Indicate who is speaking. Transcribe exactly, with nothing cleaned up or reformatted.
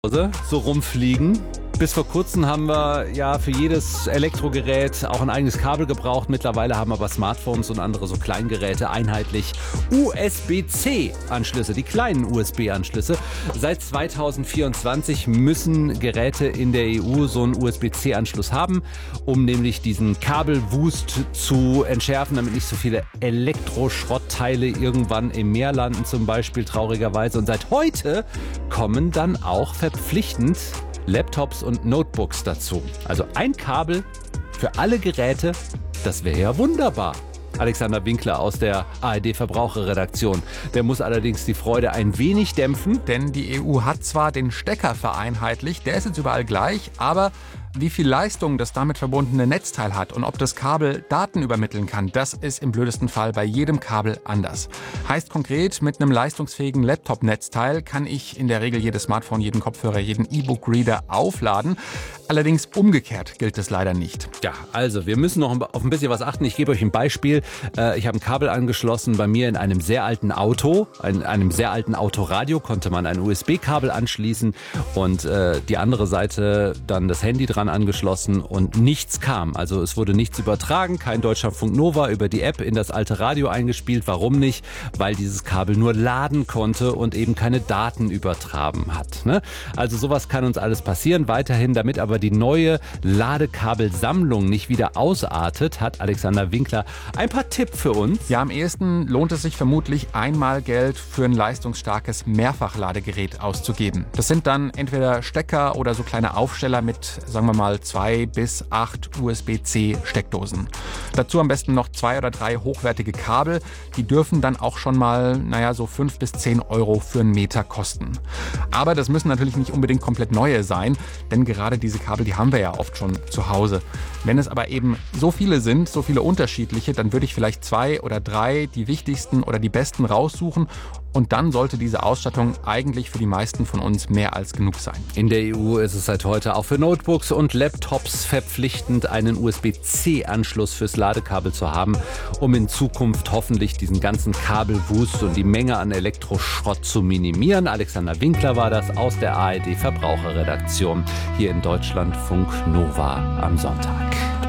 Speaker 1: so rumfliegen. Bis vor kurzem haben wir ja für jedes Elektrogerät auch ein eigenes Kabel gebraucht. Mittlerweile haben aber Smartphones und andere so Kleingeräte einheitlich U S B C Anschlüsse, die kleinen U S B-Anschlüsse. Seit zweitausendvierundzwanzig müssen Geräte in der E U so einen U S B C Anschluss haben, um nämlich diesen Kabelwust zu entschärfen, damit nicht so viele Elektroschrottteile irgendwann im Meer landen, zum Beispiel, traurigerweise. Und seit heute kommen dann auch verpflichtend Laptops und Notebooks dazu. Also ein Kabel für alle Geräte, das wäre ja wunderbar. Alexander Winkler aus der A R D-Verbraucherredaktion. Der muss allerdings die Freude ein wenig dämpfen.
Speaker 2: Denn die E U hat zwar den Stecker vereinheitlicht, der ist jetzt überall gleich, aber wie viel Leistung das damit verbundene Netzteil hat und ob das Kabel Daten übermitteln kann, das ist im blödesten Fall bei jedem Kabel anders. Heißt konkret, mit einem leistungsfähigen Laptop-Netzteil kann ich in der Regel jedes Smartphone, jeden Kopfhörer, jeden E-Book-Reader aufladen. Allerdings umgekehrt gilt es leider nicht.
Speaker 1: Ja, also wir müssen noch auf ein bisschen was achten. Ich gebe euch ein Beispiel. Ich habe ein Kabel angeschlossen bei mir in einem sehr alten Auto. In einem sehr alten Autoradio konnte man ein U S B-Kabel anschließen und die andere Seite dann das Handy dran angeschlossen und nichts kam. Also es wurde nichts übertragen, kein Deutschlandfunk Nova über die App in das alte Radio eingespielt. Warum nicht? Weil dieses Kabel nur laden konnte und eben keine Daten übertragen hat. Ne? Also sowas kann uns alles passieren. Weiterhin, damit aber die neue Ladekabelsammlung nicht wieder ausartet, hat Alexander Winkler ein paar Tipps für uns.
Speaker 2: Ja, am ehesten lohnt es sich vermutlich, einmal Geld für ein leistungsstarkes Mehrfachladegerät auszugeben. Das sind dann entweder Stecker oder so kleine Aufsteller mit, sagen wir mal, zwei bis acht U S B C Steckdosen. Dazu am besten noch zwei oder drei hochwertige Kabel. Die dürfen dann auch schon mal, naja, so fünf bis zehn Euro für einen Meter kosten. Aber das müssen natürlich nicht unbedingt komplett neue sein, denn gerade diese Kabel, die haben wir ja oft schon zu Hause. Wenn es aber eben so viele sind, so viele unterschiedliche, dann würde ich vielleicht zwei oder drei, die wichtigsten oder die besten raussuchen. Und dann sollte diese Ausstattung eigentlich für die meisten von uns mehr als genug sein.
Speaker 1: In der E U ist es seit heute auch für Notebooks und Laptops verpflichtend, einen U S B C Anschluss fürs Ladekabel zu haben, um in Zukunft hoffentlich diesen ganzen Kabelwust und die Menge an Elektroschrott zu minimieren. Alexander Winkler war das aus der A R D Verbraucherredaktion hier in Deutschlandfunk Nova am Sonntag.